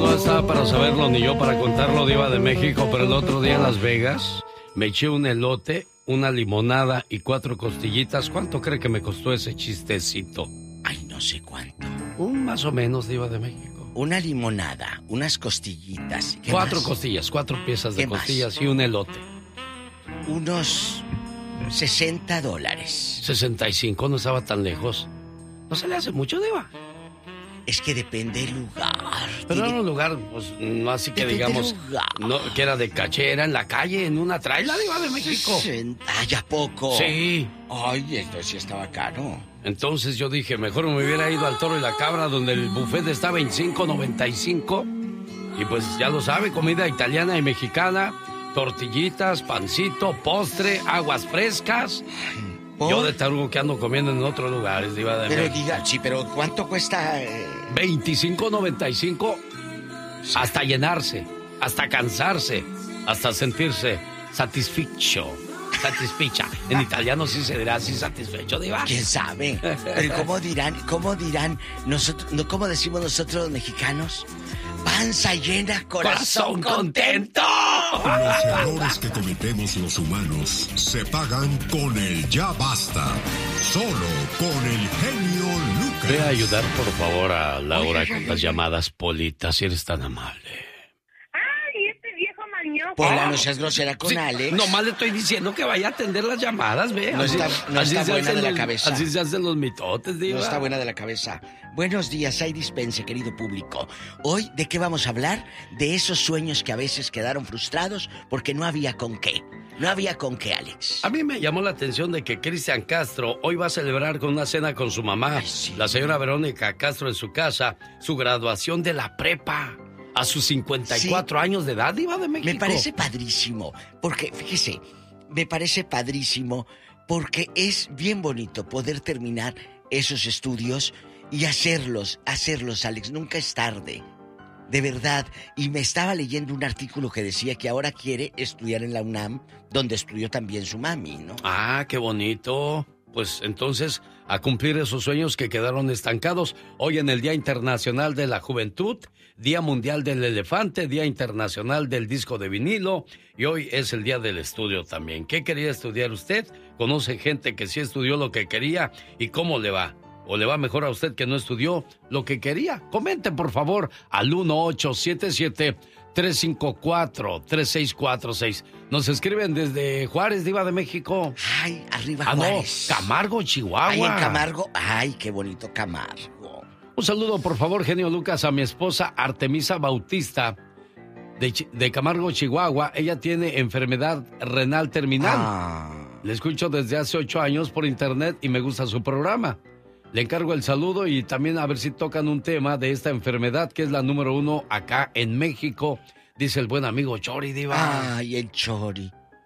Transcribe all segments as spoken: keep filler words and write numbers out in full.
no estaba para saberlo ni yo para contarlo, Diva de México, pero el otro día en Las Vegas me eché un elote, una limonada y cuatro costillitas. ¿Cuánto cree que me costó ese chistecito? Ay, no sé cuánto. Un más o menos, Diva de México. Una limonada, unas costillitas. Cuatro más? costillas, cuatro piezas de costillas más? Y un elote. Unos sesenta dólares. sesenta y cinco, no estaba tan lejos. ¿No se le hace mucho, Diva? Es que depende del lugar. Pero en un lugar, pues, no así que depende digamos, del lugar. no, que era de caché, era en la calle, en una traila, Diva de México. Ay, ¿a poco? Sí. Ay, esto sí estaba caro. Entonces yo dije, mejor me hubiera ido al Toro y la Cabra, donde el buffet está veinticinco noventa y cinco. Y pues ya lo sabe, comida italiana y mexicana, tortillitas, pancito, postre, aguas frescas. ¿Por? Yo de tarugo que ando comiendo en otros lugares, Diva de Pero México. diga, sí, pero ¿cuánto cuesta? Eh... veinticinco noventa y cinco sí. Hasta llenarse, hasta cansarse, hasta sentirse satisfecho. Satisfecha. En italiano sí se dirá así, satisfecho, Diva. ¿Quién sabe? Pero ¿cómo dirán? ¿Cómo dirán nosotros? No, ¿cómo decimos nosotros los mexicanos? Panza llena, corazón, corazón contento. Los errores que cometemos los humanos se pagan con el ya basta. Solo con el genio Lucas. Ve a ayudar, por favor, a Laura con las llamadas, Polita, si eres tan amable. Pola, no seas grosera con sí, Alex. Nomás le estoy diciendo que vaya a atender las llamadas, ve. No así, está, no así está buena de los, la cabeza. Así se hacen los mitotes, Diva. No está buena de la cabeza. Buenos días, hay dispense, querido público. Hoy, ¿de qué vamos a hablar? De esos sueños que a veces quedaron frustrados porque no había con qué. No había con qué, Alex. A mí me llamó la atención de que Cristian Castro hoy va a celebrar con una cena con su mamá, Ay, sí. la señora Verónica Castro, en su casa, su graduación de la prepa. A sus cincuenta y cuatro sí. años de edad, Diva de México. Me parece padrísimo, porque, fíjese, me parece padrísimo porque es bien bonito poder terminar esos estudios y hacerlos, hacerlos, Alex, nunca es tarde, de verdad. Y me estaba leyendo un artículo que decía que ahora quiere estudiar en la UNAM, donde estudió también su mami, ¿no? Ah, qué bonito. Pues entonces, a cumplir esos sueños que quedaron estancados. Hoy en el Día Internacional de la Juventud, Día Mundial del Elefante, Día Internacional del Disco de Vinilo, y hoy es el Día del Estudio también. ¿Qué quería estudiar usted? ¿Conoce gente que sí estudió lo que quería? ¿Y cómo le va? ¿O le va mejor a usted que no estudió lo que quería? Comente, por favor, al uno ocho siete siete, tres cinco cuatro, tres seis cuatro seis. Nos escriben desde Juárez, Diva de México. Ay, arriba ah, Juárez. No, Camargo, Chihuahua. Ay, en Camargo. Ay, qué bonito Camargo. Un saludo, por favor, genio Lucas, a mi esposa Artemisa Bautista de, de Camargo, Chihuahua. Ella tiene enfermedad renal terminal. Ah. Le escucho desde hace ocho años por internet y me gusta su programa. Le encargo el saludo y también a ver si tocan un tema de esta enfermedad que es la número uno acá en México, dice el buen amigo Chori, Diva. Ay, el Chori.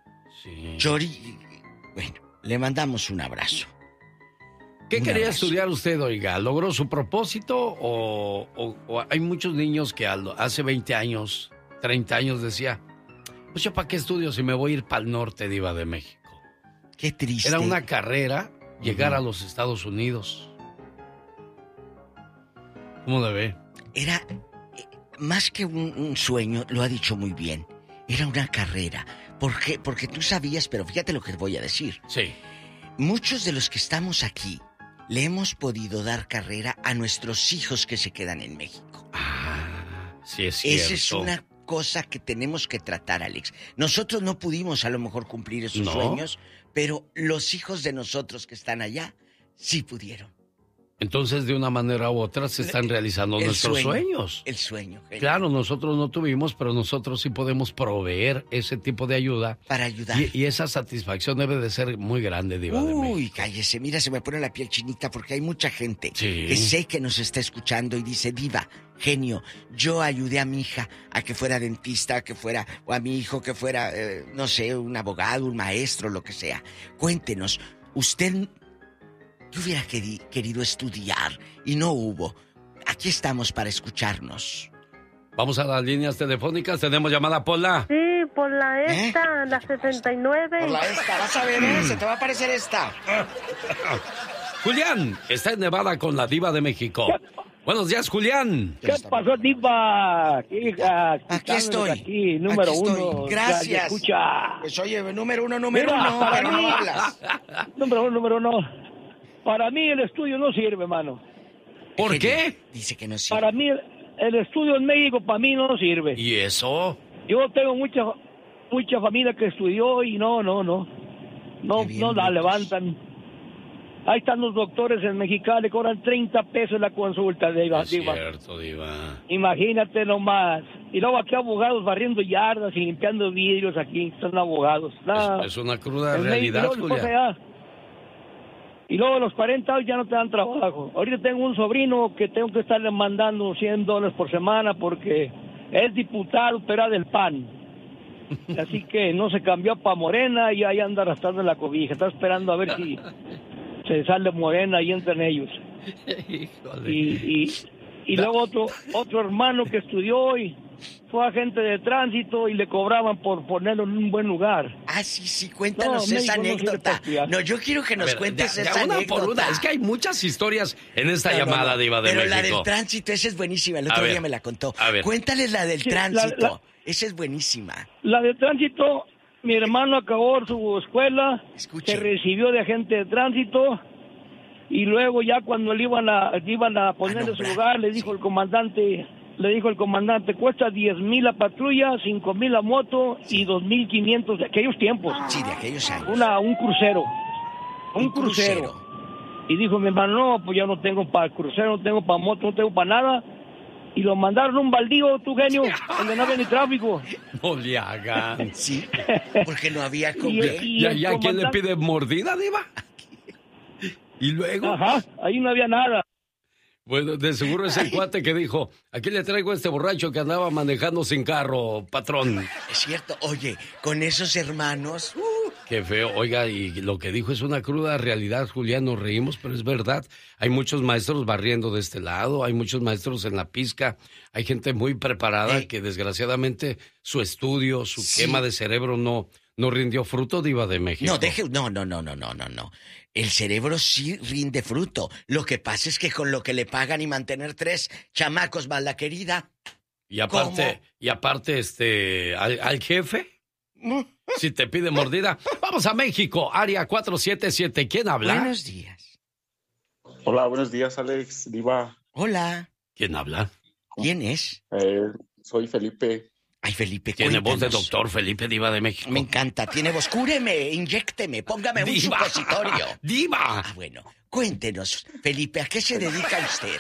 Sí. Chori, bueno, le mandamos un abrazo. ¿Qué un quería abrazo. estudiar usted, oiga? ¿Logró su propósito o, o, o hay muchos niños que hace veinte años, treinta años decía, pues yo para qué estudio si me voy a ir para el norte, Diva de México? Qué triste. Era una carrera llegar uh-huh. a los Estados Unidos. ¿Cómo la ve? Era, eh, más que un, un sueño, lo ha dicho muy bien, era una carrera. ¿Por qué? Porque tú sabías, pero fíjate lo que voy a decir. Sí. Muchos de los que estamos aquí le hemos podido dar carrera a nuestros hijos que se quedan en México. Ah, sí es cierto. Esa es una cosa que tenemos que tratar, Alex. Nosotros no pudimos a lo mejor cumplir esos ¿No? sueños, pero los hijos de nosotros que están allá sí pudieron. Entonces, de una manera u otra, se están realizando el nuestros sueño, sueños. El sueño. Genio. Claro, nosotros no tuvimos, pero nosotros sí podemos proveer ese tipo de ayuda. Para ayudar. Y, y esa satisfacción debe de ser muy grande, Diva de México. Uy, cállese, mira, se me pone la piel chinita porque hay mucha gente sí. que sé que nos está escuchando y dice, Diva, genio, yo ayudé a mi hija a que fuera dentista, a que fuera, o a mi hijo que fuera, eh, no sé, un abogado, un maestro, lo que sea. Cuéntenos, usted... Yo hubiera queri- querido estudiar y no hubo. Aquí estamos para escucharnos. Vamos a las líneas telefónicas. Tenemos llamada, Pola. Sí, por la esta, ¿Eh? la sesenta y nueve. Por la esta, vas a ver, ¿eh? Se te va a aparecer esta. Julián está en Nevada con la Diva de México. Buenos días, Julián. ¿Qué pasó, Diva? Aquí, aquí estoy. Aquí, número aquí estoy. uno. Gracias. Escucha. Pues oye, número uno, número Mira, uno, para pero mí, no hablas. Número uno, número uno. Para mí el estudio no sirve, hermano. ¿Por qué? Dice que no sirve. Para mí el estudio en México, para mí no sirve. ¿Y eso? Yo tengo mucha mucha familia que estudió y no, no, no. No, no la levantan. Ahí están los doctores en Mexicali, cobran treinta pesos la consulta, Diva. Es cierto, Diva. Imagínate nomás. Y luego aquí abogados barriendo yardas y limpiando vidrios aquí, son abogados. No. Es, es una cruda En realidad, México, Julián. Y luego a los cuarenta años ya no te dan trabajo. Ahorita tengo un sobrino que tengo que estarle mandando cien dólares por semana porque es diputado, pero era del P A N. Así que no se cambió para Morena y ahí anda arrastrando la cobija. Está esperando a ver si se sale Morena y entran ellos. Híjole. Y, y, y luego otro, otro hermano que estudió y fue agente de tránsito y le cobraban por ponerlo en un buen lugar. Ah, sí, sí, cuéntanos No, esa México no anécdota. sirve No, yo quiero que nos ver, cuentes de- de esa una anécdota. por una. Es que hay muchas historias en esta No, no, llamada, no. Diva de Pero la México. del tránsito, esa es buenísima. El A otro ver, día me la contó. a ver. Cuéntales la del Sí, la- tránsito. la- Esa es buenísima. La de tránsito, mi hermano acabó su escuela, Escuche. se recibió de agente de tránsito y luego ya cuando le iban a, le iban a poner en su nombrar, lugar, le dijo sí. el comandante, le dijo el comandante, cuesta diez mil la patrulla, cinco mil la moto y dos mil quinientos de aquellos tiempos. Sí, de aquellos años. Una, un crucero. Un, Un crucero. crucero. Y dijo mi hermano, no, pues ya no tengo para crucero, no tengo para moto, no tengo para nada. Y lo mandaron a un baldío, tu genio, donde no había ni tráfico. No le hagan. Sí, porque no había con Y- qué. y- ¿Y el allá quién le comandante- pide mordida, Diva? ¿Y luego? Ajá, ahí no había nada. Bueno, de seguro es el cuate que dijo, aquí le traigo a este borracho que andaba manejando sin carro, patrón. Es cierto, oye, con esos hermanos. uh, Qué feo. Oiga, y lo que dijo es una cruda realidad, Julián, nos reímos, pero es verdad. Hay muchos maestros barriendo de este lado, hay muchos maestros en la pizca, hay gente muy preparada Eh. que desgraciadamente su estudio, su Sí. quema de cerebro no, no rindió fruto, Diva de México. No, deje, no, no, no, no, no, no, no. El cerebro sí rinde fruto. Lo que pasa es que con lo que le pagan y mantener tres chamacos más la querida. Y aparte, ¿Cómo? y aparte, este, al, al jefe, mm, si te pide mordida, vamos a México, área cuatro siete siete, ¿quién habla? Buenos días. Hola, buenos días, Alex, Diva. Hola. ¿Quién habla? ¿Quién es? Eh, soy Felipe. Ay, Felipe, Tiene voz de cuéntanos. doctor Felipe, Diva de México. Me encanta. Tiene voz. Cúreme, inyécteme, póngame un Diva. supositorio. Diva. Ah, bueno. Cuéntenos, Felipe, ¿a qué se dedica usted?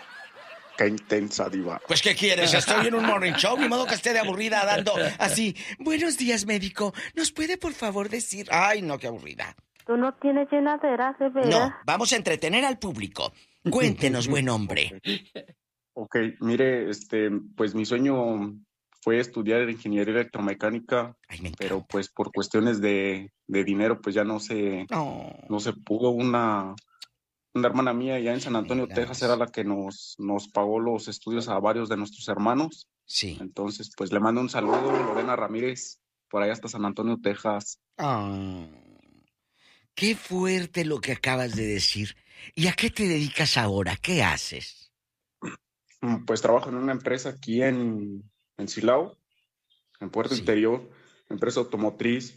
Qué intensa, Diva. Pues, ¿qué quieres? Estoy en un morning show, ni modo que esté de aburrida dando así. Buenos días, médico. ¿Nos puede, por favor, decir...? Ay, no, qué aburrida. Tú no tienes llenadera, de veras. No, vamos a entretener al público. Cuéntenos, buen hombre. Ok, mire, este, pues mi sueño fue estudiar ingeniería electromecánica, Ay, me encanta. pero pues por cuestiones de, de dinero, pues ya no se, No. no se pudo. Una, una hermana mía ya en San Antonio, Miras. Texas, era la que nos, nos pagó los estudios a varios de nuestros hermanos. Sí. Entonces, pues le mando un saludo, Lorena Ramírez, por allá hasta San Antonio, Texas. Ah, qué fuerte lo que acabas de decir. ¿Y a qué te dedicas ahora? ¿Qué haces? Mm, Pues trabajo en una empresa aquí en, en Silao, en Puerto Sí. Interior, empresa automotriz.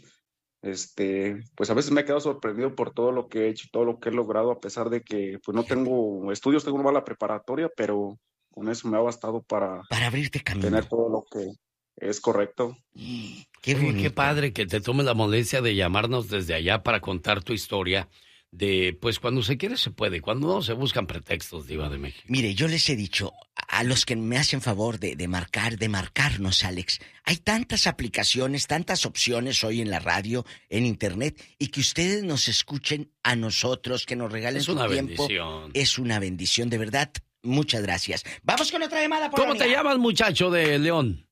Este, pues a veces me he quedado sorprendido por todo lo que he hecho y todo lo que he logrado, a pesar de que pues no tengo estudios, tengo una mala preparatoria, pero con eso me ha bastado para Para abrirte camino. tener todo lo que es correcto. Qué Oye, bonito. qué padre que te tomes la molestia de llamarnos desde allá para contar tu historia de, pues cuando se quiere se puede, cuando no se buscan pretextos, Diva de México. Mire, yo les he dicho a los que me hacen favor de, de marcar, de marcarnos, Alex, hay tantas aplicaciones, tantas opciones hoy en la radio, en internet, y que ustedes nos escuchen a nosotros, que nos regalen Es su una tiempo. bendición. Es una bendición, de verdad. Muchas gracias. Vamos con otra llamada, por ¿Cómo te llamas, muchacho de León?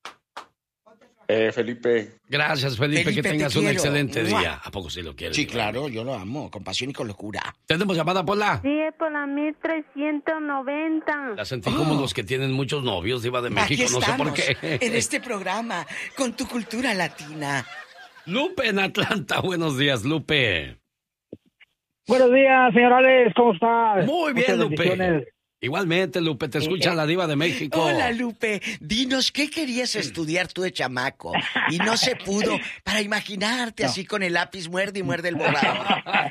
Eh, Felipe, Gracias, Felipe, Felipe, que te tengas un quiero. excelente ¡Mua! día. ¿A poco sí lo quieres? Sí, Diva? claro, yo lo amo, con pasión y con locura. ¿Tenemos llamada, Pola? Sí, es por la mil trescientos noventa. La sentí como los que tienen muchos novios, Diva de Oh. Aquí México, no sé estamos, por qué. en este programa, con tu cultura latina. Lupe en Atlanta, buenos días, Lupe. Buenos días, señor Alex, ¿cómo está? Muy bien, Muchas Lupe. bendiciones. Igualmente, Lupe, te escucha la Diva de México. Hola, Lupe. Dinos, ¿qué querías estudiar tú de chamaco? Y no se pudo, para imaginarte no. así con el lápiz, muerde y muerde el borrador.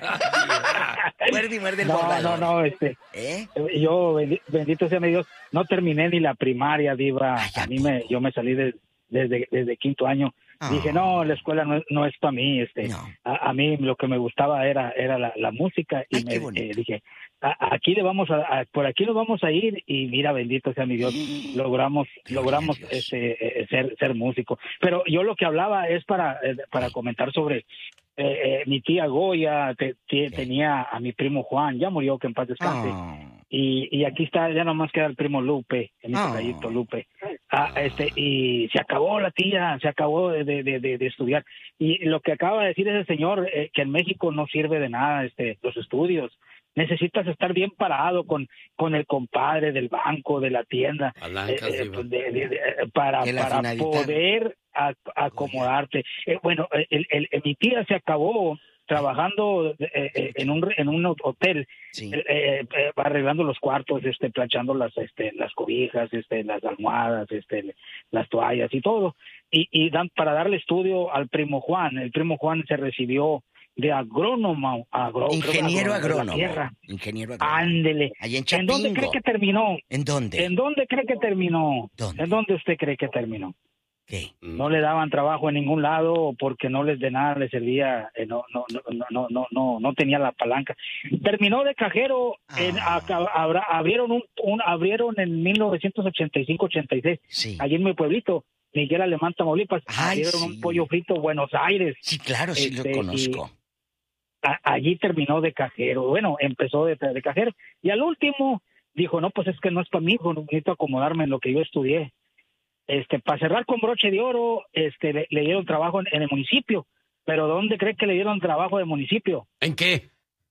muerde y muerde el no, borrador. No, no, este... ¿Eh? Yo, bendito sea mi Dios, no terminé ni la primaria, Diva. Ay, a mí me, yo me salí de, desde, desde quinto año. Oh. Dije, no, la escuela no, no es para mí. Este, no. a, a mí lo que me gustaba era, era la, la música. Y Ay, me eh, dije... Aquí le vamos a, a, por aquí nos vamos a ir y mira, bendito sea mi Dios, logramos, logramos Dios. Este, eh, ser, ser músico. Pero yo lo que hablaba es para, eh, para comentar sobre eh, eh, mi tía Goya, te, te, tenía a mi primo Juan, ya murió, que en paz descanse. Oh. Y, y aquí está, ya nomás queda el primo Lupe, en mi tocallito oh. Lupe. Ah, este, y se acabó la tía, se acabó de, de, de, de estudiar. Y lo que acaba de decir ese señor, eh, que en México no sirve de nada este, los estudios. Necesitas estar bien parado con, con el compadre del banco, de la tienda, Palancas, eh, de, de, de, para, para poder a, acomodarte. Eh, bueno, el, el, el, mi tía se acabó trabajando eh, eh, en un en un hotel, sí. eh, eh, arreglando los cuartos, este, planchando las este las cobijas, este, las almohadas, este, las toallas y todo. Y, y dan para darle estudio al primo Juan. El primo Juan se recibió de agrónomo, agro, ingeniero agrónomo, agrónomo ingeniero agrónomo. Ándele. En, ¿En dónde cree que terminó? ¿En dónde? ¿En dónde cree que terminó? ¿Dónde? ¿En dónde usted cree que terminó? ¿Qué? No le daban trabajo en ningún lado porque no les de nada les servía, eh, no, no, no, no, no, no, no tenía la palanca. Terminó de cajero, ah. en, a, a, abrieron un, un, abrieron en mil novecientos ochenta y cinco ochenta y seis, sí. allí en mi pueblito, Miguel Alemán, Tamaulipas, Ay, abrieron sí. un pollo frito Buenos Aires. Sí, claro, sí este, lo conozco. Y, A, allí terminó de cajero, bueno, empezó de, de cajero, y al último dijo, no, pues es que no es para mí, necesito acomodarme en lo que yo estudié. Este, para cerrar con broche de oro, este, le, le dieron trabajo en, en el municipio, pero ¿dónde cree que le dieron trabajo de municipio? ¿En qué?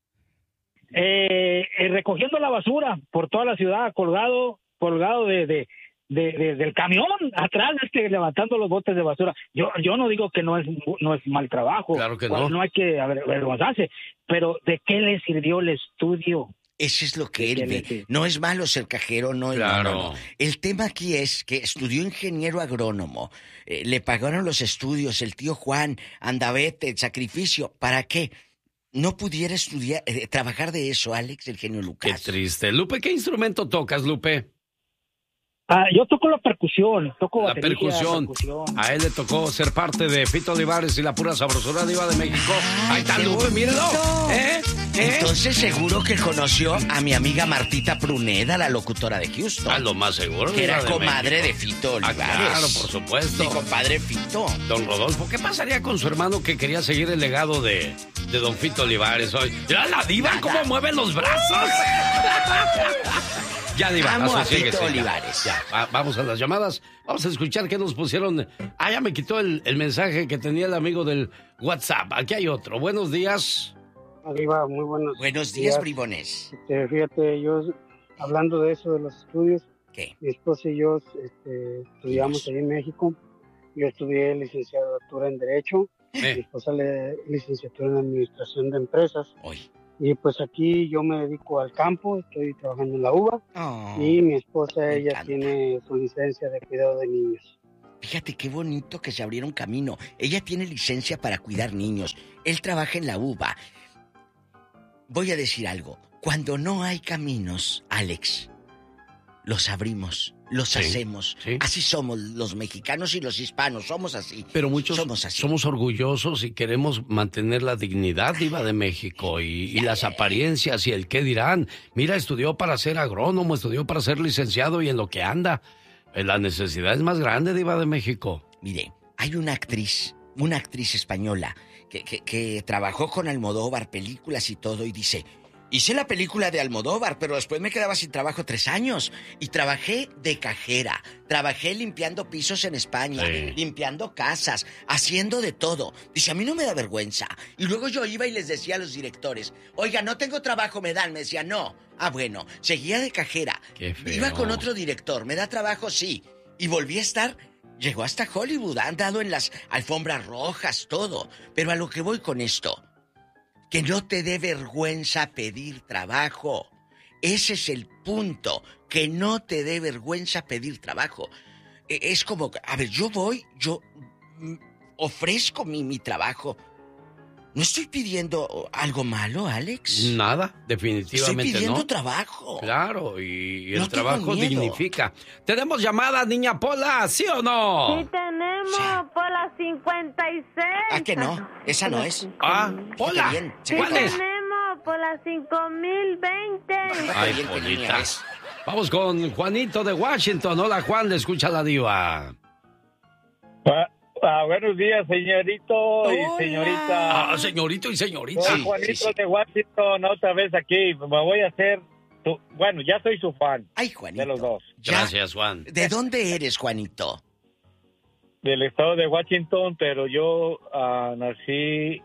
Eh, eh, recogiendo la basura por toda la ciudad, colgado, colgado de... de De, de, del camión atrás, este, levantando los botes de basura. Yo yo no digo que no es no es mal trabajo. Claro que no. No hay que avergonzarse, pero ¿de qué le sirvió el estudio? Eso es lo que él ve. No es malo ser cajero, no es claro. no, no. El tema aquí es que estudió ingeniero agrónomo, eh, le pagaron los estudios, el tío Juan, andavete, el sacrificio. ¿Para qué? No pudiera estudiar, eh, trabajar de eso, Alex, el genio Lucas. Qué triste. Lupe, ¿qué instrumento tocas, Lupe? Ah, yo toco la percusión, toco la batería, percusión. percusión. A él le tocó ser parte de Fito Olivares y la pura sabrosura Diva de México. Ay, ahí está Lupe, míralo. ¿Eh? ¿Eh? Entonces seguro que conoció a mi amiga Martita Pruneda, la locutora de Houston. A lo más seguro. Que era de comadre México. de Fito Olivares. Ah, claro, por supuesto. Mi compadre Fito. Don Rodolfo, ¿qué pasaría con su hermano que quería seguir el legado de, de Don Fito Olivares hoy? ¡Ya la Diva! Nada. ¿Cómo mueve los brazos? Ya, Diva, Amo a Fito Olivares. Ya, ya, vamos a las llamadas. Vamos a escuchar qué nos pusieron. Ah, ya me quitó el, el mensaje que tenía el amigo del WhatsApp. Aquí hay otro. Buenos días. Diva, muy buenos, buenos días. Buenos días, bribones. Este, fíjate, yo, hablando de eso, de los estudios. ¿Qué? Mi esposa y yo este, estudiamos ahí en México. Yo estudié licenciatura en Derecho. Eh. Mi esposa le licenciatura en Administración de Empresas. Hoy. Y pues aquí yo me dedico al campo, estoy trabajando en la uva. Oh, y mi esposa, ella encanta. Tiene su licencia de cuidado de niños. Fíjate qué bonito que se abrieron camino. Ella tiene licencia para cuidar niños. Él trabaja en la uva. Voy a decir algo. Cuando no hay caminos, Alex, los abrimos, los sí, hacemos. Sí. Así somos los mexicanos y los hispanos, somos así. Pero muchos somos, así. somos orgullosos y queremos mantener la dignidad, Diva de México, y, y las apariencias y el qué dirán. Mira, estudió para ser agrónomo, estudió para ser licenciado y en lo que anda. La necesidad es más grande, Diva de México. Mire, hay una actriz, una actriz española que, que, que trabajó con Almodóvar, películas y todo, y dice... Hice la película de Almodóvar, pero después me quedaba sin trabajo tres años. Y trabajé de cajera. Trabajé limpiando pisos en España, sí. limpiando casas, haciendo de todo. Dice, a mí no me da vergüenza. Y luego yo iba y les decía a los directores, oiga, no tengo trabajo, me dan. Me decía, no. Ah, bueno, seguía de cajera. Qué feo. Iba con otro director, me da trabajo, sí. Y volví a estar... Llegó hasta Hollywood, ha andado en las alfombras rojas, todo. Pero a lo que voy con esto... Que no te dé vergüenza pedir trabajo. Ese es el punto, que no te dé vergüenza pedir trabajo. Es como, a ver, yo voy, yo ofrezco mi, mi trabajo. ¿No estoy pidiendo algo malo, Alex? Nada, definitivamente no. Estoy pidiendo no. trabajo. Claro, y, y el no trabajo dignifica. ¿Tenemos llamada, niña Pola, sí o no? Sí tenemos, sí. Pola cincuenta y seis. ¿Ah, que no? Esa no es. Ah, Pola. Sí ¿Cuál es? tenemos, Pola cinco mil veinte. Ay, Polita. Vamos con Juanito de Washington. Hola, Juan, le escucha la diva. Ah, ah, buenos días, señorito Hola. y señorita. Ah, señorito y señorita. Soy Juanito sí, sí. de Washington, otra vez aquí. Me voy a hacer... Tu... Bueno, ya soy su fan. Ay, Juanito. De los dos. ¿Ya? Gracias, Juan. ¿De dónde eres, Juanito? Del estado de Washington, pero yo uh, nací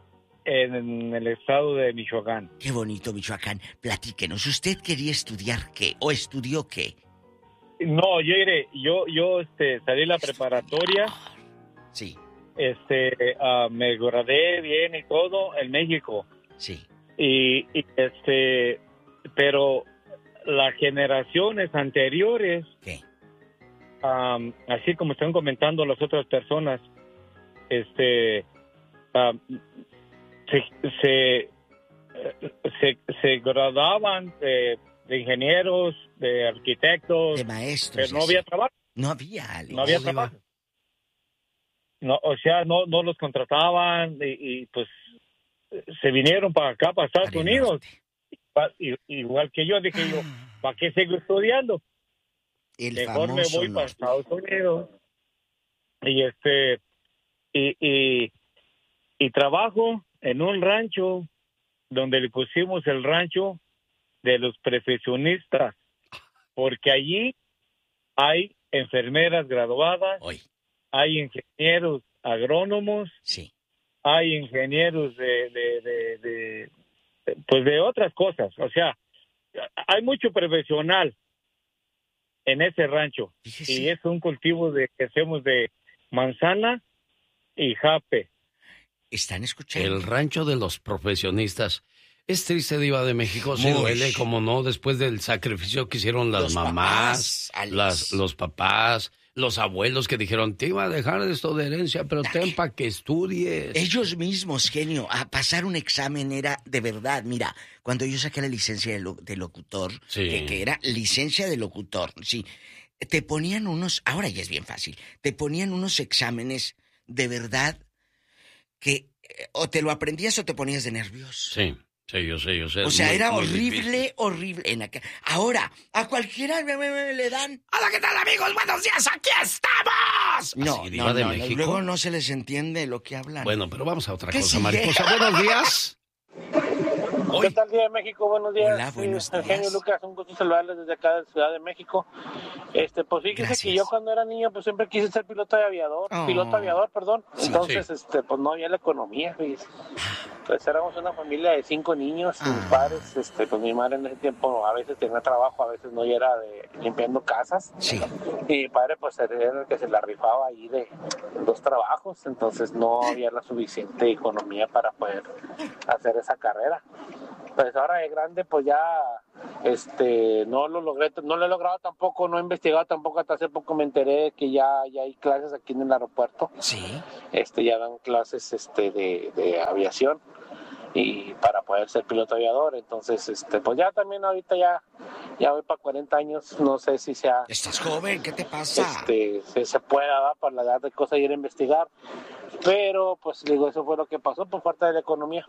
en el estado de Michoacán. Qué bonito, Michoacán. Platíquenos, ¿usted quería estudiar qué? ¿O estudió qué? No, yo iré, yo, yo este, salí de la preparatoria. Sí. Este, uh, me gradué bien y todo en México. Sí. Y, y este, pero las generaciones anteriores, ¿qué? Um, así como están comentando las otras personas, este, um, se, se, se, se graduaban de, de ingenieros, de arquitectos, de maestros, pero no había trabajo. No había, Alex. No había trabajo. No, o sea, no, no los contrataban y, y pues se vinieron para acá, para Estados para Unidos. Pa, igual que yo, dije yo, ¿para qué sigo estudiando? El Mejor me voy norte. para Estados Unidos. Y este, y, y, y trabajo en un rancho donde le pusimos el rancho de los profesionistas, porque allí hay enfermeras graduadas, Hoy. hay ingenieros agrónomos, sí. hay ingenieros de, de, de, de, pues de otras cosas. O sea, hay mucho profesional en ese rancho. Fíjese. Y es un cultivo de que hacemos de manzana y jape. ¿Están escuchando? El rancho de los profesionistas. Es triste, diva de México, se duele, como no, después del sacrificio que hicieron las los mamás, papás, las, los papás, los abuelos que dijeron, te iba a dejar esto de herencia, pero ¿La ten qué? para que estudies. Ellos mismos, genio, a pasar un examen era de verdad. Mira, cuando yo saqué la licencia de, lo, de locutor, sí. que, que era licencia de locutor, sí, te ponían unos, ahora ya es bien fácil, te ponían unos exámenes de verdad que eh, o te lo aprendías o te ponías de nervios. Sí. Sí, yo sé, yo sé. O sea, muy, era muy horrible, difícil. horrible. En acá. Ahora, a cualquiera me, me, me, le dan. ¡Hola, qué tal, amigos! ¡Buenos días! ¡Aquí estamos! No, Así, no, de no, México. luego no se les entiende lo que hablan. Bueno, pero vamos a otra ¿Qué cosa, sigue? mariposa. ¡Buenos días! ¿Qué tal, Día de México? Buenos días. Hola, buenos sí, días. Eugenio Lucas, un gusto saludarles desde acá de Ciudad de México. Este, pues fíjese Gracias. que yo cuando era niño pues siempre quise ser piloto de aviador, oh. piloto aviador, perdón. Sí, Entonces, sí. este, pues no había la economía, fíjese. Pues éramos una familia de cinco niños, ah. mis padres, este, pues mi madre en ese tiempo a veces tenía trabajo, a veces no, y era de limpiando casas. Sí. Y mi padre pues era el que se la rifaba ahí de dos trabajos, entonces no había la suficiente economía para poder hacer esa carrera. Pues ahora de grande pues ya este no lo logré, no lo he logrado tampoco, no he investigado tampoco, hasta hace poco me enteré que ya, ya hay clases aquí en el aeropuerto. Sí. Este ya dan clases este de, de aviación y para poder ser piloto aviador, entonces este pues ya también ahorita ya ya voy para cuarenta años, no sé si sea. Estás joven, ¿qué te pasa? Este se, se pueda dar para la edad de cosas ir a investigar, pero pues digo, eso fue lo que pasó por falta de la economía.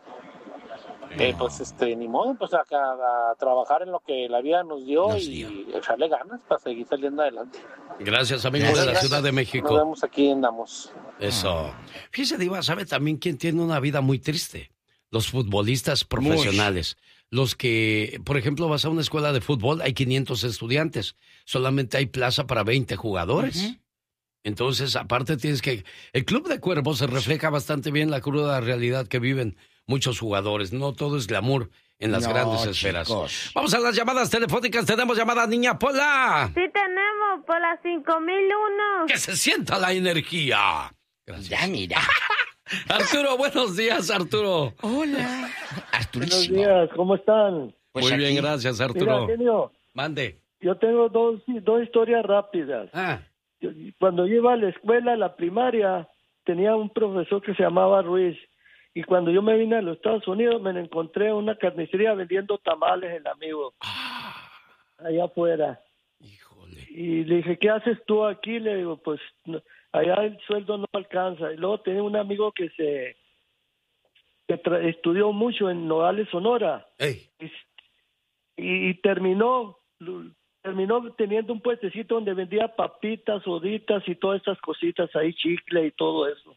No. Eh, pues este ni modo, pues a, a, a trabajar en lo que la vida nos dio nos y dio. echarle ganas para seguir saliendo adelante. Gracias, amigos de la Gracias. Ciudad de México. Nos vemos aquí, andamos. Eso. Fíjese, diva, ¿sabe también quién tiene una vida muy triste? Los futbolistas profesionales. Muy. Los que, por ejemplo, vas a una escuela de fútbol, hay quinientos estudiantes, solamente hay plaza para veinte jugadores. Uh-huh. Entonces, aparte tienes que... El Club de Cuervos se refleja bastante bien la cruda realidad que viven muchos jugadores. No todo es glamour en las no, grandes esferas. Chicos. Vamos a las llamadas telefónicas. Tenemos llamada, niña Pola. Sí tenemos, Pola cinco mil uno. Que se sienta la energía. Gracias. Ya, mira. Arturo, buenos días, Arturo. Hola. Buenos días, ¿cómo están? Pues Muy aquí. bien, gracias, Arturo. Mira, genio, Mande. yo tengo dos, dos historias rápidas. Ah, Yo- cuando yo iba a la escuela, a la primaria, tenía un profesor que se llamaba Ruiz. Y cuando yo me vine a los Estados Unidos, me encontré en una carnicería vendiendo tamales, el amigo, allá afuera. híjole. Y le dije, ¿qué haces tú aquí? Le digo, pues no, allá el sueldo no alcanza. Y luego tenía un amigo que se que tra- estudió mucho en Nogales, Sonora. Ey, Y, y terminó lu- terminó teniendo un puestecito donde vendía papitas, soditas y todas estas cositas ahí, chicle y todo eso.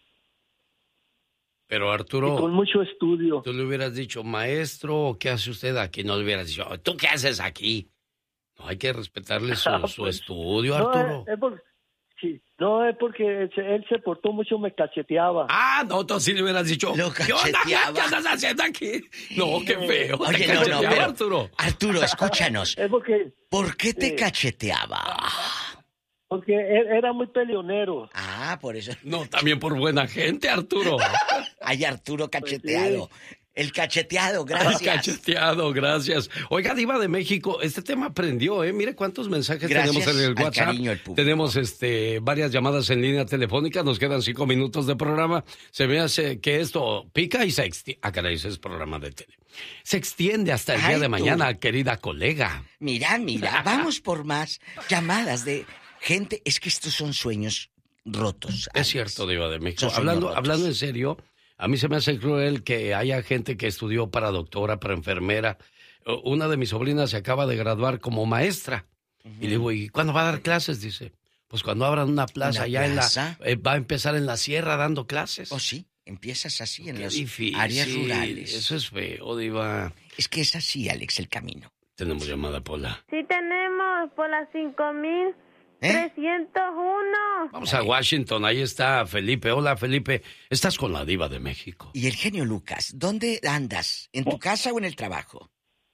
pero Y con Arturo, mucho estudio. tú le hubieras dicho, maestro, ¿qué hace usted aquí? No le hubieras dicho, ¿tú qué haces aquí? No, hay que respetarle su, Ah, su pues, estudio, No, Arturo. es, es por- sí, no, es porque él se, él se portó mucho, me cacheteaba. Ah, no, tú sí le hubieras dicho, Lo ¿qué onda? cacheteaba. ¿Qué andas haciendo aquí? No, qué feo. Oye, Te no, no, cacheteaba, pero- Arturo. Arturo, escúchanos. Es porque, ¿Por qué te Sí. cacheteaba? porque él era muy peleonero. Ah, por eso. No, también por buena gente, Arturo. Ay, Arturo cacheteado. El cacheteado, gracias. Cacheteado, gracias. Oiga, Diva de México, este tema prendió, ¿eh? Mire cuántos mensajes Gracias tenemos en el al WhatsApp. cariño del público. Tenemos este, varias llamadas en línea telefónica, nos quedan cinco minutos de programa. Se me hace que esto pica y se extiende. Ah, caray, ese es programa de tele. Se extiende hasta el Ay, día de tú. mañana, querida colega. Mira, mira, vamos por más llamadas de gente. Es que estos son sueños rotos. Es Alex. cierto, Diva de México. Son Hablando, sueños rotos. hablando en serio, a mí se me hace cruel que haya gente que estudió para doctora, para enfermera. Uh, Una de mis sobrinas se acaba de graduar como maestra. Y le digo, ¿y cuándo va a dar clases? Dice, pues cuando abran una plaza ¿Una allá plaza? en la... eh, va a empezar en la sierra dando clases. ¿O sí? Empiezas así en Qué las difícil. áreas rurales. Eso es feo, Diva. Es que es así, Alex, el camino. Tenemos llamada, Pola. Sí tenemos por las cinco mil ¿Eh? trescientos uno. Vamos a Washington, ahí está Felipe. Hola, Felipe. Estás con la Diva de México. Y el genio Lucas, ¿dónde andas? ¿En tu casa o en el trabajo?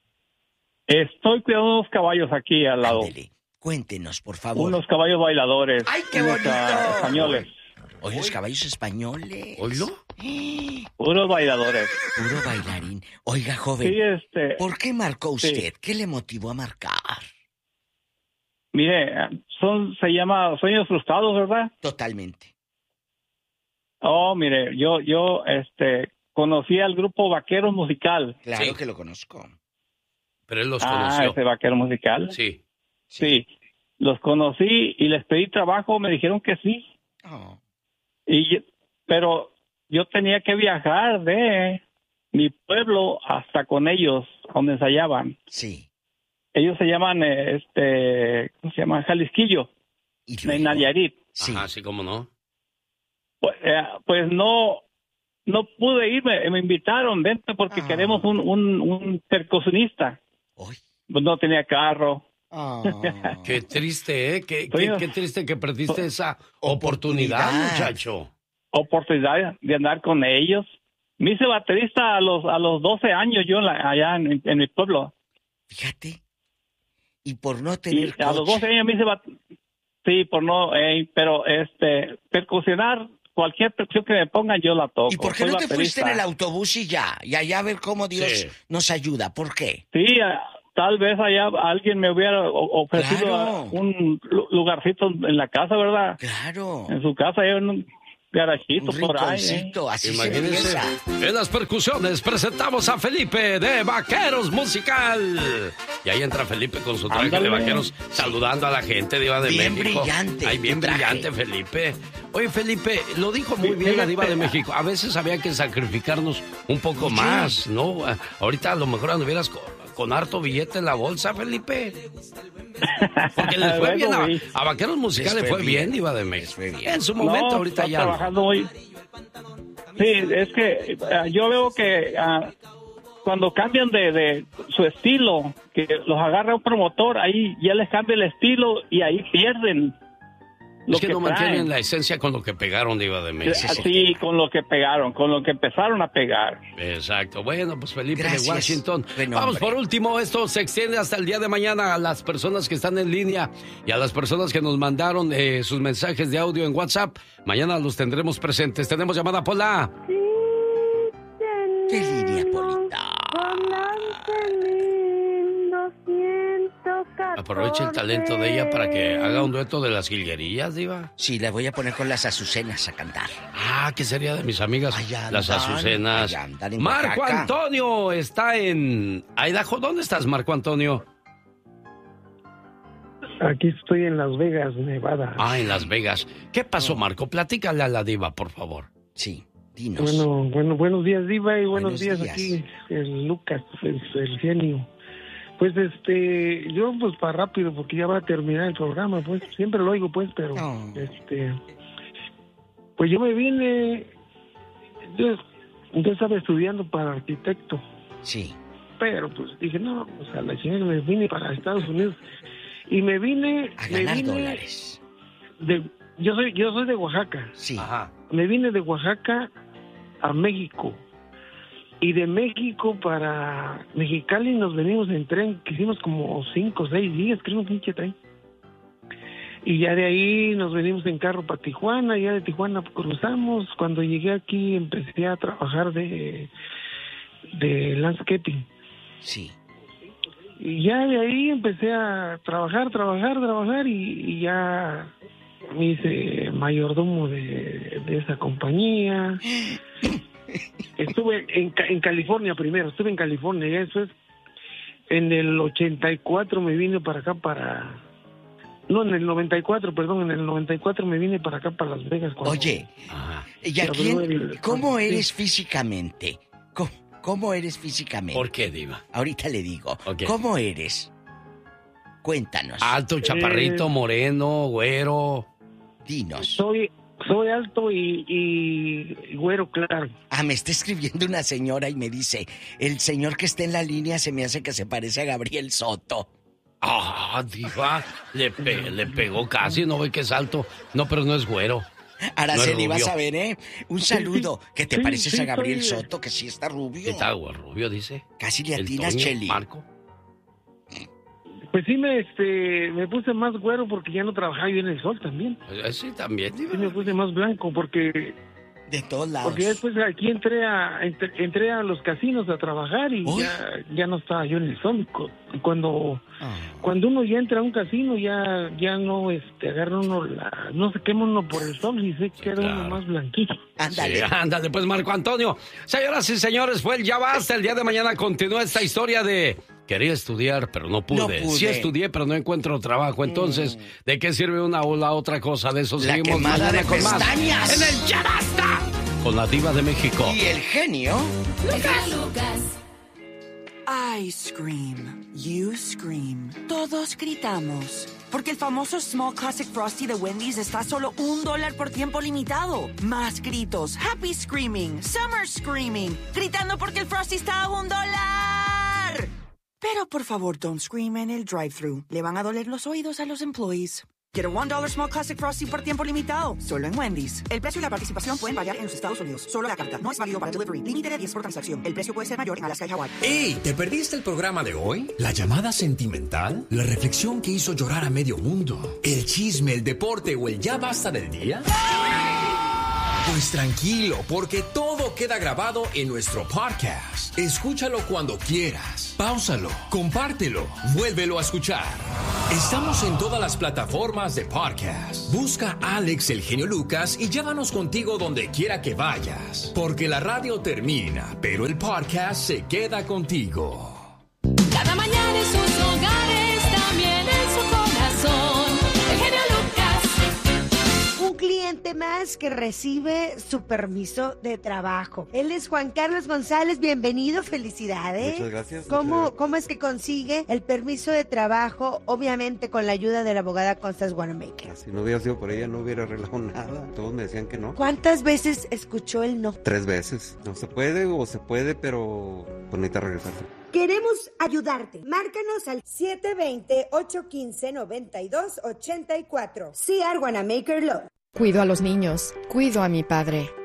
Estoy cuidando unos caballos aquí al lado. Ándele, cuéntenos, por favor. Unos caballos bailadores. ¡Ay, qué unos, bonito! ah, españoles. Oye, los caballos españoles. ¿Oílo? ¡Eh! Puros bailadores. Puro bailarín. Oiga, joven, Sí, este. ¿por qué marcó Sí. usted? ¿Qué le motivó a marcar? Mire, son, se llama Sueños Frustrados, ¿verdad? Totalmente. Oh, mire, yo, yo, este, conocí al grupo Vaquero Musical. Claro Sí. que lo conozco. Pero él los Ah, conoció. ese Vaquero Musical. Sí. Sí. Los conocí y les pedí trabajo, me dijeron que sí. Oh, Y, yo- pero yo tenía que viajar de mi pueblo hasta con ellos, donde ensayaban. sí. Ellos se llaman, eh, este, ¿cómo se llama? Jalisquillo, ¿Y de luego? Nayarit. Sí. Ajá, sí, cómo no. Pues, eh, pues no, no pude ir, me, me invitaron, vente porque Ah. queremos un, un, un percusionista. Uy. Pues no tenía carro. Ah. Qué triste, ¿eh? Qué, qué, Oiga. qué triste que perdiste esa oportunidad, Oportunidad. muchacho. Oportunidad de andar con ellos. Me hice baterista a los a los doce años yo en la- allá en, en mi pueblo. Fíjate. Y por no Y tener a los coche. doce años me hice bat- sí, por no, eh, pero este, percusionar, cualquier percusión que me pongan yo la toco. ¿Y por qué Soy no te fuiste en baterista. el autobús y ya? Y allá a ver cómo Dios Sí. nos ayuda. ¿Por qué? Sí, a- tal vez allá alguien me hubiera o- ofrecido Claro. a- un lu- lugarcito en la casa, ¿verdad? Claro. En su casa, hay un garachito Un por ahí. ¿eh? rinconcito, así se Imagínense, empieza. en las percusiones presentamos a Felipe de Vaqueros Musical. Y ahí entra Felipe con su traje Ándale. de vaqueros, saludando a la gente, Diva de Bien México. brillante, Ay, bien tu traje. brillante, Felipe. Oye, Felipe, lo dijo muy Sí, bien la Diva de fíjate. México. A veces había que sacrificarnos un poco Oye. más, ¿no? A- Ahorita a lo mejor anduvieras con, con harto billete en la bolsa, Felipe. Porque les fue Bueno, bien a, güey. a Vaqueros Musicales, Les le fue fue bien, bien. Diva de Les México. fue bien. En su momento, No, ahorita está ya no. trabajando muy. Sí, es que eh, yo veo que ah, cuando cambian de, de su estilo, que los agarra un promotor, ahí ya les cambia el estilo y ahí pierden lo Es que, no traen. mantienen la esencia con lo que pegaron, Diva de México. Así, con lo que pegaron, con lo que empezaron a pegar. Exacto. Bueno, pues Felipe Gracias. de Washington. Buen Vamos hombre. por último, esto se extiende hasta el día de mañana a las personas que están en línea y a las personas que nos mandaron eh, sus mensajes de audio en WhatsApp. Mañana los tendremos presentes. Tenemos llamada, Pola. Sí ¿Qué línea, tenemos Polita? por las Aproveche el talento de ella para que haga un dueto de las jilguerillas, Diva. Sí, la voy a poner con las Azucenas a cantar. Ah, ¿qué sería de mis amigas? Andan, las Azucenas. Marco Oaxaca. Antonio está en Idaho. ¿Dónde estás, Marco Antonio? Aquí estoy en Las Vegas, Nevada. Ah, en Las Vegas. ¿Qué pasó, Marco? Platícale a la Diva, por favor. Sí, dinos. Bueno, bueno, buenos días, Diva, y buenos, Buenos días, días. aquí, el Lucas, el, el genio. Pues, este, yo, pues, para rápido, porque ya va a terminar el programa, pues, siempre lo oigo, pues, pero, No. este, pues yo me vine, yo, yo estaba estudiando para arquitecto. Sí. Pero, pues, dije, no, o sea, la chingada, me vine para Estados Unidos. Y me vine... A me ganar vine dólares. De, yo soy yo soy de Oaxaca. Sí. Ajá. Me vine de Oaxaca a México. Y de México para Mexicali nos venimos en tren, que hicimos como cinco o seis días, creo, un pinche tren. Y ya de ahí nos venimos en carro para Tijuana, ya de Tijuana cruzamos. Cuando llegué aquí empecé a trabajar de, de landscaping. Sí. Y ya de ahí empecé a trabajar, trabajar, trabajar y, y ya me hice mayordomo de, de esa compañía. Estuve en, en California primero, estuve en California y eso es... En el ochenta y cuatro me vine para acá para... No, en el noventa y cuatro, perdón, en el noventa y cuatro me vine para acá, para Las Vegas. Cuando, Oye, Ajá. ¿y a se quién, abrió el- cómo sí. eres físicamente? ¿Cómo, cómo eres físicamente? ¿Por qué, Diva? Ahorita le digo. Ok. ¿Cómo eres? Cuéntanos. Alto, chaparrito, Eh. moreno, güero. Dinos. Soy, soy alto y, y güero claro. Ah, me está escribiendo una señora y me dice, el señor que está en la línea se me hace que se parece a Gabriel Soto. Ah, Diva, le, pe- le pegó casi, no ve que es alto. No, pero no es güero. Araceli, No es vas rubio. a ver, ¿eh? Un saludo. Que te Sí, pareces sí, a Gabriel soy- Soto, que sí está rubio. ¿Qué tal, güey? Rubio, dice. Casi le El atinas, Toño, Cheli. Marco. Pues sí, me, este, me puse más güero porque ya no trabajaba yo en el sol también. Eh, Sí, también, Sí, Diva. me puse más blanco porque De todos lados. porque después aquí entré a entré, entré a los casinos a trabajar y Uy. ya, ya no estaba yo en el sol. Cu- Cuando Ah. cuando uno ya entra a un casino ya ya no este agarra uno la, no se quema uno por el sol y se queda claro. uno más blanquito. Ándale. Sí, ándale, pues, Marco Antonio. Señoras y señores, fue el Ya Basta. El día de mañana continúa esta historia de... Quería estudiar, pero no pude. No pude. Sí estudié, pero no encuentro trabajo. Entonces, ¿de qué sirve una o la otra cosa? De eso La seguimos quemada mañana de con más. pestañas. En el Ya Basta. Con la Diva de México. Y el genio. I scream. You scream. Todos gritamos. Porque el famoso Small Classic Frosty de Wendy's está a solo un dólar por tiempo limitado. Más gritos. Happy Screaming. Summer Screaming. Gritando porque el Frosty está a un dólar. Pero por favor, don't scream en el drive-thru. Le van a doler los oídos a los employees. Get a one dollar Small Classic Frosty por tiempo limitado. Solo en Wendy's. El precio y la participación pueden variar en los Estados Unidos. Solo la carta. No es válido para delivery. Límite de diez por transacción. El precio puede ser mayor en Alaska y Hawái. ¡Ey! ¿Te perdiste el programa de hoy? ¿La llamada sentimental? ¿La reflexión que hizo llorar a medio mundo? ¿El chisme, el deporte o el ya basta del día? Pues tranquilo, porque todo queda grabado en nuestro podcast. Escúchalo cuando quieras. Páusalo, compártelo, vuélvelo a escuchar. Estamos en todas las plataformas de podcast. Busca a Alex el Genio Lucas y llévanos contigo donde quiera que vayas. Porque la radio termina, pero el podcast se queda contigo. Cada mañana en sus hogares, también en su corazón. El genio Lucas. Un cliente más que recibe su permiso de trabajo. Él es Juan Carlos González, bienvenido, felicidades. Muchas gracias. ¿Cómo, muchas gracias. ¿Cómo es que consigue el permiso de trabajo? Obviamente con la ayuda de la abogada Constance Wanamaker. Si no hubiera sido por ella, no hubiera arreglado nada. Todos me decían que no. ¿Cuántas veces escuchó el no? Tres veces. No se puede o se puede, pero pues necesita regresarse. Queremos ayudarte. Márcanos al siete dos cero, ocho uno cinco, nueve dos ocho cuatro. C R Wanamaker Law. Cuido a los niños, cuido a mi padre.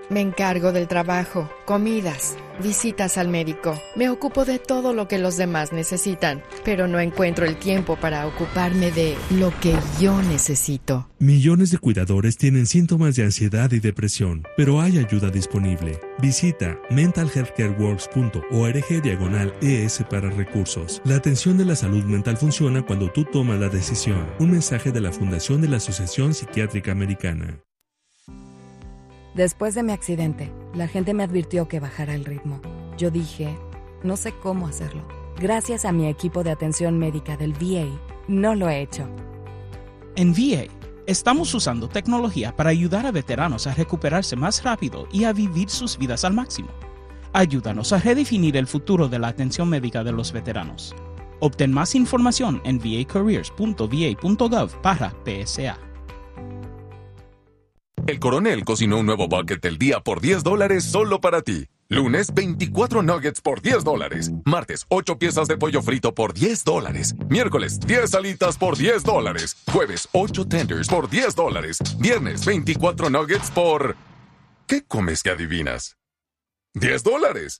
Me encargo del trabajo, comidas, visitas al médico. Me ocupo de todo lo que los demás necesitan, pero no encuentro el tiempo para ocuparme de lo que yo necesito. Millones de cuidadores tienen síntomas de ansiedad y depresión, pero hay ayuda disponible. Visita mental health care works punto org diagonal es para recursos. La atención de la salud mental funciona cuando tú tomas la decisión. Un mensaje de la Fundación de la Asociación Psiquiátrica Americana. Después de mi accidente, la gente me advirtió que bajara el ritmo. Yo dije, no sé cómo hacerlo. Gracias a mi equipo de atención médica del V A, no lo he hecho. En V A, estamos usando tecnología para ayudar a veteranos a recuperarse más rápido y a vivir sus vidas al máximo. Ayúdanos a redefinir el futuro de la atención médica de los veteranos. Obtén más información en v a careers punto v a punto gov barra P S A. El Coronel cocinó un nuevo bucket del día por diez dólares solo para ti. Lunes, veinticuatro nuggets por diez dólares. Martes, ocho piezas de pollo frito por diez dólares. Miércoles, diez alitas por diez dólares. Jueves, ocho tenders por diez dólares. Viernes, veinticuatro nuggets por... ¿Qué comes que adivinas? diez dólares.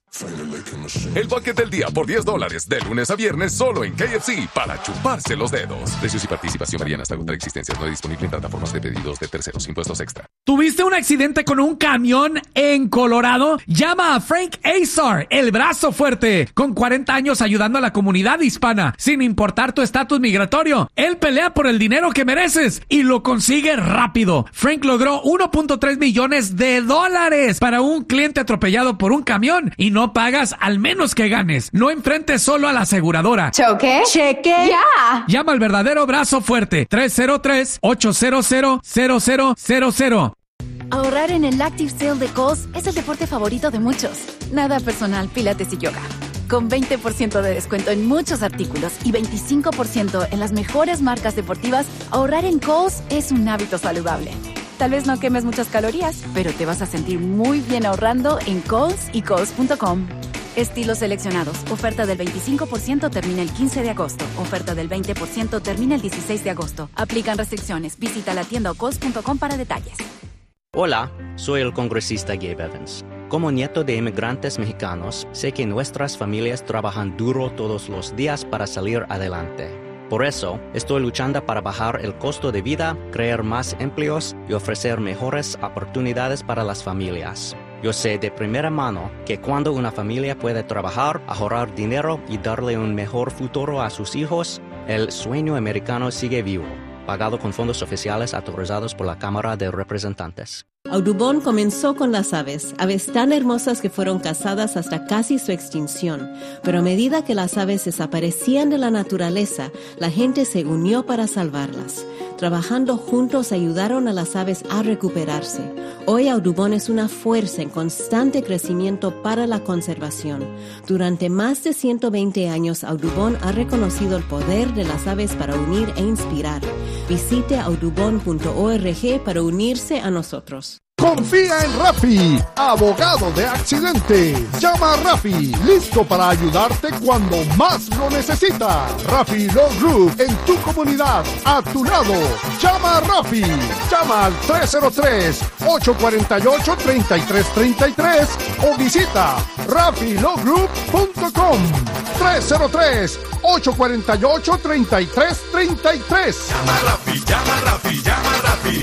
El bucket del día por diez dólares, de lunes a viernes, solo en K F C, para chuparse los dedos. Precios y participación varían hasta agotar existencias. No disponible en plataformas de pedidos de terceros. Impuestos extra. ¿Tuviste un accidente con un camión en Colorado? Llama a Frank Azar, el brazo fuerte, con cuarenta años ayudando a la comunidad hispana, sin importar tu estatus migratorio. Él pelea por el dinero que mereces y lo consigue rápido. Frank logró uno punto tres millones de dólares para un cliente atropellado por por un camión y no pagas al menos que ganes. No enfrentes solo a la aseguradora. ¿Choque? ¿Cheque? ¡Ya! Llama al verdadero brazo fuerte. tres cero tres, ocho cero cero, cero cero cero cero. Ahorrar en el Active Sale de Kohl's es el deporte favorito de muchos. Nada personal, pilates y yoga. Con veinte por ciento de descuento en muchos artículos y veinticinco por ciento en las mejores marcas deportivas, ahorrar en Kohl's es un hábito saludable. Tal vez no quemes muchas calorías, pero te vas a sentir muy bien ahorrando en Kohl's y Kohl's punto com. Estilos seleccionados. Oferta del veinticinco por ciento termina el quince de agosto. Oferta del veinte por ciento termina el dieciséis de agosto. Aplican restricciones. Visita la tienda o Kohl's punto com para detalles. Hola, soy el congresista Gabe Evans. Como nieto de inmigrantes mexicanos, sé que nuestras familias trabajan duro todos los días para salir adelante. Por eso, estoy luchando para bajar el costo de vida, crear más empleos y ofrecer mejores oportunidades para las familias. Yo sé de primera mano que cuando una familia puede trabajar, ahorrar dinero y darle un mejor futuro a sus hijos, el sueño americano sigue vivo, pagado con fondos oficiales autorizados por la Cámara de Representantes. Audubon comenzó con las aves, aves tan hermosas que fueron cazadas hasta casi su extinción. Pero a medida que las aves desaparecían de la naturaleza, la gente se unió para salvarlas. Trabajando juntos ayudaron a las aves a recuperarse. Hoy Audubon es una fuerza en constante crecimiento para la conservación. Durante más de ciento veinte años, Audubon ha reconocido el poder de las aves para unir e inspirar. Visite audubon punto org para unirse a nosotros. Confía en Rafi, abogado de accidentes. Llama a Rafi, listo para ayudarte cuando más lo necesitas. Rafi Law Group, en tu comunidad, a tu lado. Llama a Rafi. Llama al tres cero tres, ocho cuatro ocho, tres tres tres tres o visita rafi law group punto com. tres cero tres, ocho cuatro ocho, tres tres tres tres. Llama a Rafi, llama a Rafi, llama a Rafi.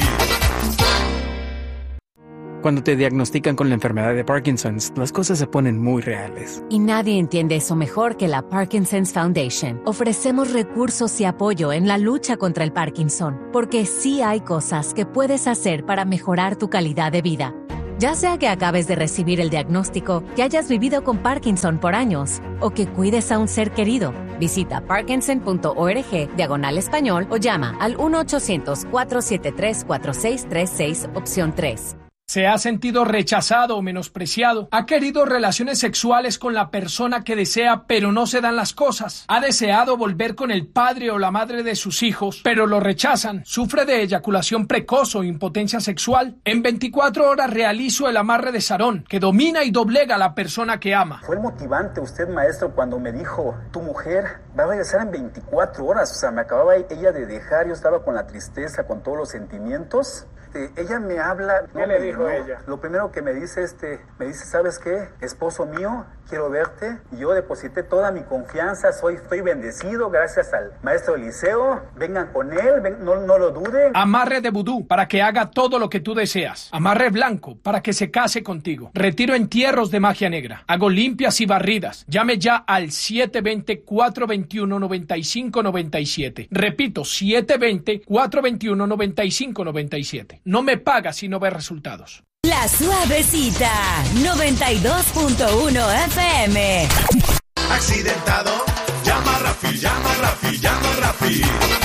Cuando te diagnostican con la enfermedad de Parkinson's, las cosas se ponen muy reales. Y nadie entiende eso mejor que la Parkinson's Foundation. Ofrecemos recursos y apoyo en la lucha contra el Parkinson, porque sí hay cosas que puedes hacer para mejorar tu calidad de vida. Ya sea que acabes de recibir el diagnóstico, que hayas vivido con Parkinson por años, o que cuides a un ser querido, visita parkinson punto org, diagonal español, o llama al uno ochocientos, cuatro siete tres, cuatro seis tres seis, opción tres. Se ha sentido rechazado o menospreciado. Ha querido relaciones sexuales con la persona que desea, pero no se dan las cosas. Ha deseado volver con el padre o la madre de sus hijos, pero lo rechazan. Sufre de eyaculación precoz o impotencia sexual. En veinticuatro horas realizo el amarre de Sarón, que domina y doblega a la persona que ama. Fue motivante usted, maestro, cuando me dijo, tu mujer va a regresar en veinticuatro horas. O sea, me acababa ella de dejar, yo estaba con la tristeza, con todos los sentimientos. este, ella me habla. ¿Qué le dijo ella? Lo primero que me dice, este, me dice, ¿sabes qué? Esposo mío, quiero verte. Y yo deposité toda mi confianza, soy, estoy bendecido gracias al maestro Eliseo. Vengan con él, ven, no, no lo duden. Amarre de vudú para que haga todo lo que tú deseas. Amarre blanco para que se case contigo. Retiro entierros de magia negra. Hago limpias y barridas. Llame ya al siete dos cero, cuatro dos uno, nueve cinco nueve siete. Repito, siete dos cero, cuatro dos uno, nueve cinco nueve siete. No me pagas si no ves resultados. La Suavecita, noventa y dos punto uno F M. Accidentado, llama a Rafi, llama a Rafi, llama a Rafi.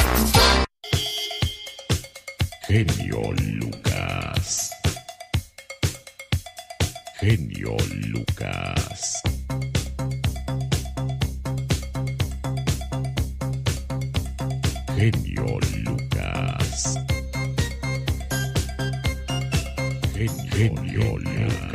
Genio Lucas. Genio Lucas. Genio Lucas. Genio Lucas.